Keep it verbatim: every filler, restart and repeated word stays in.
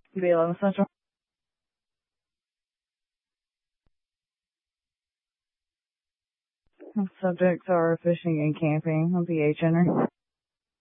B eleven Central. Subjects are fishing and camping on the H N R.